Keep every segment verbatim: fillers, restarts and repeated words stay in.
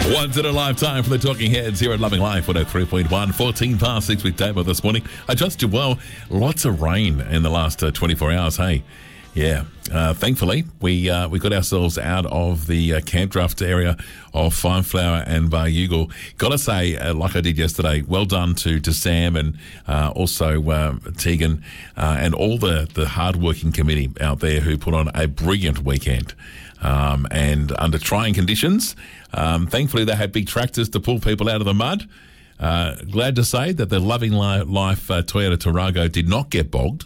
Once in a lifetime for the Talking Heads here at Loving Life one oh three point one, fourteen past six with Damo this morning. I just did well. Lots of rain in the last uh, twenty-four hours, hey. Yeah, uh, thankfully we uh, we got ourselves out of the uh, Camp Draft area of Fine Flower and Barugal. Got to say, uh, like I did yesterday, well done to, to Sam and uh, also uh, Tegan uh, and all the, the hard-working committee out there who put on a brilliant weekend. Um, and under trying conditions, um, thankfully they had big tractors to pull people out of the mud. Uh, glad to say that the Loving Life uh, Toyota Tarago did not get bogged.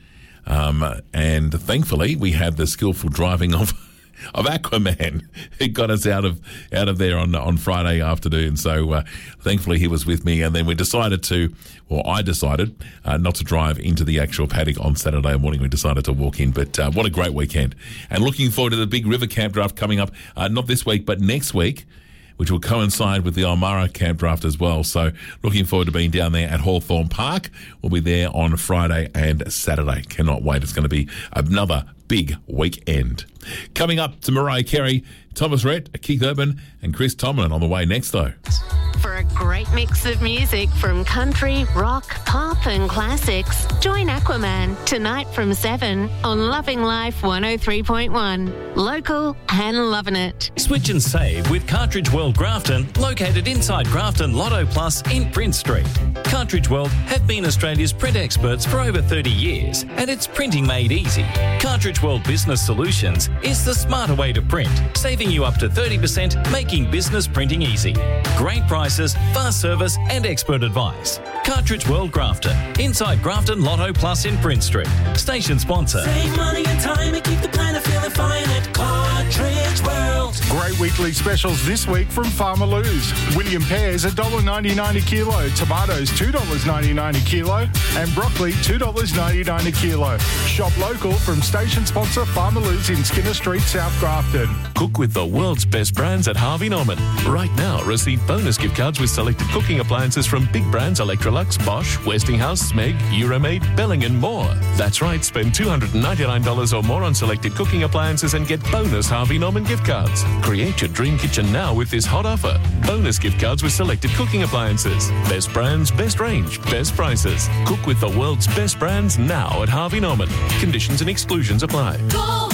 Um, and thankfully we had the skillful driving of of Aquaman. It got us out of out of there on on Friday afternoon. So uh, thankfully he was with me, and then we decided to, or I decided uh, not to drive into the actual paddock on Saturday morning. We decided to walk in. But uh, what a great weekend! And looking forward to the big River Camp Draft coming up, uh, not this week but next week, which will coincide with the Almara Camp Draft as well. So looking forward to being down there at Hawthorne Park. We'll be there on Friday and Saturday. Cannot wait. It's going to be another big weekend. Coming up to Mariah Carey, Thomas Rhett, Keith Urban and Chris Tomlin on the way next though. For a great mix of music from country, rock, pop and classics, join Aquaman tonight from seven on Loving Life one oh three point one. Local and loving it. Switch and save with Cartridge World Grafton, located inside Grafton Lotto Plus in Prince Street. Cartridge World have been Australia's print experts for over thirty years, and it's printing made easy. Cartridge World Business Solutions is the smarter way to print, saving you up to thirty percent, making business printing easy. Great prices, fast service and expert advice. Cartridge World Grafton, inside Grafton Lotto Plus in Prince Street. Station sponsor. Save money and time and keep the planet feeling fine at Cartridge World. Great weekly specials this week from Farmer Lou's. William pears one dollar ninety-nine a kilo, tomatoes two dollars ninety-nine a kilo, and broccoli two dollars ninety-nine a kilo. Shop local from station sponsor Farmer Lou's in Skinner Street, South Grafton. Cook with the world's best brands at Harvey Norman. Right now, receive bonus gift cards with selected cooking appliances from big brands Electrolux, Bosch, Westinghouse, Smeg, Euromaid, Belling and more. That's right, spend two hundred ninety-nine dollars or more on selected cooking appliances and get bonus Harvey Norman gift cards. Create your dream kitchen now with this hot offer. Bonus gift cards with selected cooking appliances. Best brands, best range, best prices. Cook with the world's best brands now at Harvey Norman. Conditions and exclusions apply. Go,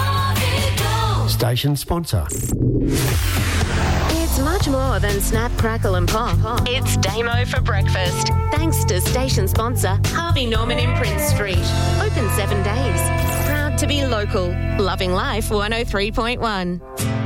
Harvey, go. Station sponsor. It's much more than snap, crackle and pop. It's Damo for breakfast. Thanks to station sponsor Harvey Norman in Prince Street. Open seven days. Proud to be local. Loving Life one oh three point one.